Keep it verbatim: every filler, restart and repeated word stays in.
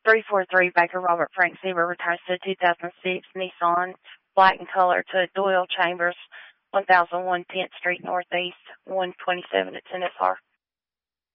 three four three Baker Robert Frank Zebra retires to a two thousand six Nissan, black in color, to Doyle Chambers, one thousand one tenth Street Northeast, one twenty-seven at ten S R.